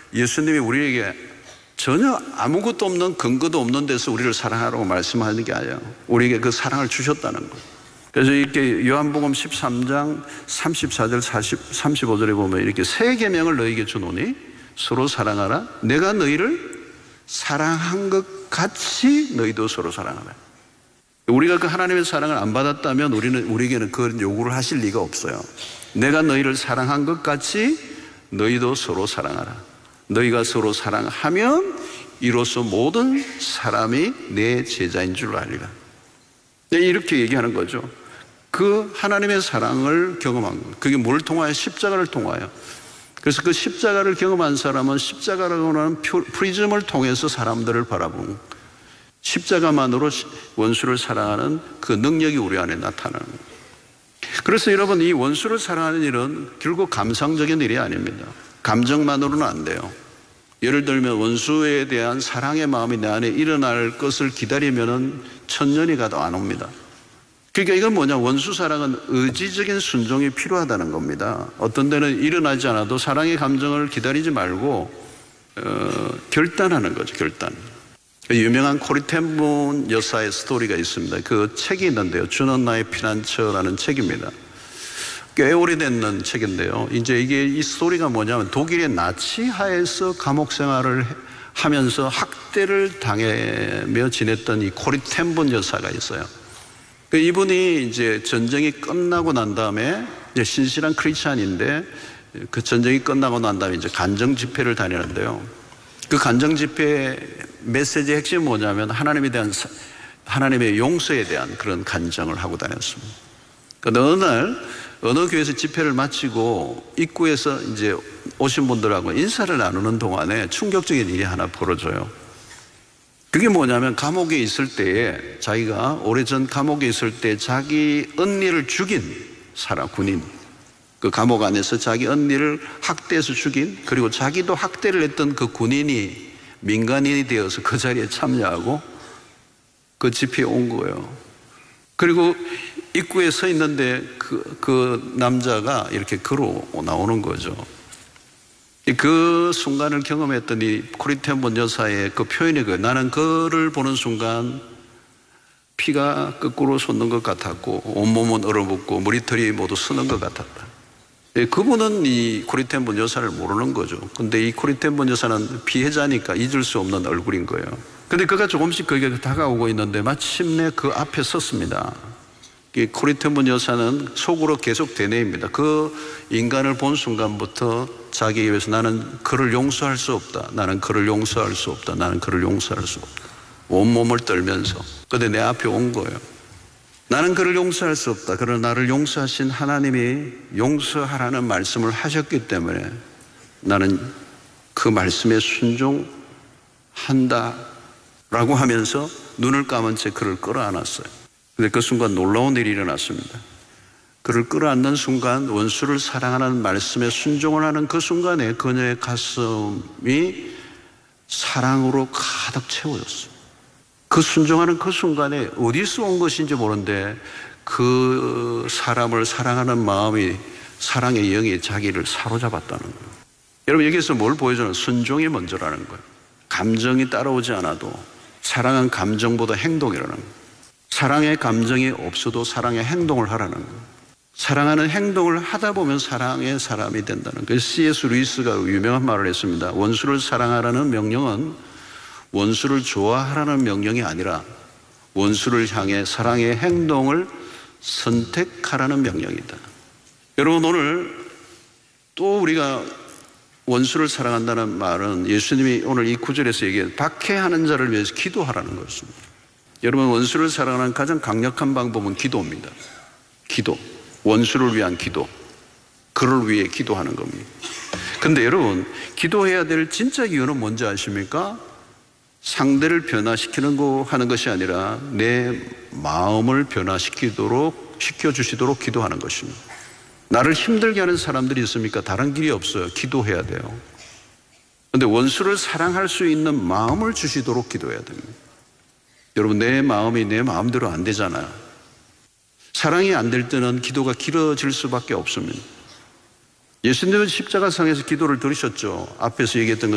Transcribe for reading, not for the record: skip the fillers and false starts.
예수님이 우리에게 전혀 아무것도 없는 근거도 없는 데서 우리를 사랑하라고 말씀하는 게 아니에요. 우리에게 그 사랑을 주셨다는 거예요. 그래서 이렇게 요한복음 13장 34절 35절에 보면 이렇게 새 계명을 너희에게 주노니 서로 사랑하라. 내가 너희를 사랑한 것 같이 너희도 서로 사랑하라. 우리가 그 하나님의 사랑을 안 받았다면 우리에게는 그런 요구를 하실 리가 없어요. 내가 너희를 사랑한 것 같이 너희도 서로 사랑하라. 너희가 서로 사랑하면 이로써 모든 사람이 내 제자인 줄 알리라. 이렇게 얘기하는 거죠. 그 하나님의 사랑을 경험한 것. 그게 뭘 통하여? 십자가를 통하여. 그래서 그 십자가를 경험한 사람은 십자가라고 하는 프리즘을 통해서 사람들을 바라보는, 십자가만으로 원수를 사랑하는 그 능력이 우리 안에 나타나는 거예요. 그래서 여러분, 이 원수를 사랑하는 일은 결국 감상적인 일이 아닙니다. 감정만으로는 안 돼요. 예를 들면 원수에 대한 사랑의 마음이 내 안에 일어날 것을 기다리면은 천년이 가도 안 옵니다. 그러니까 이건 뭐냐, 원수 사랑은 의지적인 순종이 필요하다는 겁니다. 어떤 데는 일어나지 않아도 사랑의 감정을 기다리지 말고 결단하는 거죠. 결단. 유명한 코리 텐본 여사의 스토리가 있습니다. 그 책이 있는데요, 주는 나의 피난처라는 책입니다. 꽤 오래된 책인데요, 이제 이 스토리가 뭐냐면 독일의 나치하에서 감옥 생활을 하면서 학대를 당하며 지냈던 이 코리 텐본 여사가 있어요. 이분이 이제 전쟁이 끝나고 난 다음에 이제 신실한 크리스찬인데, 그 전쟁이 끝나고 난 다음에 이제 간정 집회를 다니는데요, 그 간정 집회 메시지의 핵심이 뭐냐면 하나님에 대한, 하나님의 용서에 대한 그런 간정을 하고 다녔습니다. 그런데 어느 날 어느 교회에서 집회를 마치고 입구에서 이제 오신 분들하고 인사를 나누는 동안에 충격적인 일이 하나 벌어져요. 그게 뭐냐면 감옥에 있을 때에, 자기가 오래전 감옥에 있을 때 자기 언니를 죽인 사람, 군인, 그 감옥 안에서 자기 언니를 학대해서 죽인, 그리고 자기도 학대를 했던 그 군인이 민간인이 되어서 그 자리에 참여하고 그 집회에 온 거예요. 그리고 입구에 서 있는데 그 남자가 이렇게 걸어 나오는 거죠. 그 순간을 경험했던 이 코리 텐본 여사의 그 표현이 거예요. 나는 그를 보는 순간 피가 거꾸로 솟는 것 같았고 온몸은 얼어붙고 머리털이 모두 서는 것 같았다. 그분은 이 코리 텐본 여사를 모르는 거죠. 근데 이 코리 텐본 여사는 피해자니까 잊을 수 없는 얼굴인 거예요. 근데 그가 조금씩 그에게 다가오고 있는데 마침내 그 앞에 섰습니다. 이 코리 텐본 여사는 속으로 계속 되뇌입니다. 그 인간을 본 순간부터 자기 입에서 나는 그를 용서할 수 없다. 나는 그를 용서할 수 없다. 나는 그를 용서할 수 없다. 온몸을 떨면서. 근데 내 앞에 온 거예요. 나는 그를 용서할 수 없다. 그러나 나를 용서하신 하나님이 용서하라는 말씀을 하셨기 때문에 나는 그 말씀에 순종한다 라고 하면서 눈을 감은 채 그를 끌어안았어요. 근데 그 순간 놀라운 일이 일어났습니다. 그를 끌어안는 순간, 원수를 사랑하는 말씀에 순종을 하는 그 순간에 그녀의 가슴이 사랑으로 가득 채워졌어요. 그 순종하는 그 순간에 어디서 온 것인지 모르는데 그 사람을 사랑하는 마음이, 사랑의 영이 자기를 사로잡았다는 거예요. 여러분, 여기서 뭘 보여주는? 순종이 먼저라는 거예요. 감정이 따라오지 않아도 사랑은 감정보다 행동이라는 거예요. 사랑의 감정이 없어도 사랑의 행동을 하라는 거예요. 사랑하는 행동을 하다 보면 사랑의 사람이 된다는 거예요. C.S. 루이스가 유명한 말을 했습니다. 원수를 사랑하라는 명령은 원수를 좋아하라는 명령이 아니라 원수를 향해 사랑의 행동을 선택하라는 명령이다. 여러분, 오늘 또 우리가 원수를 사랑한다는 말은 예수님이 오늘 이 구절에서 얘기해 박해하는 자를 위해서 기도하라는 것입니다. 여러분, 원수를 사랑하는 가장 강력한 방법은 기도입니다. 기도. 원수를 위한 기도. 그를 위해 기도하는 겁니다. 근데 여러분, 기도해야 될 진짜 이유는 뭔지 아십니까? 상대를 변화시키는 거 하는 것이 아니라 내 마음을 시켜주시도록 기도하는 것입니다. 나를 힘들게 하는 사람들이 있습니까? 다른 길이 없어요. 기도해야 돼요. 그런데 원수를 사랑할 수 있는 마음을 주시도록 기도해야 됩니다. 여러분, 내 마음이 내 마음대로 안 되잖아요. 사랑이 안 될 때는 기도가 길어질 수밖에 없습니다. 예수님은 십자가상에서 기도를 들으셨죠. 앞에서 얘기했던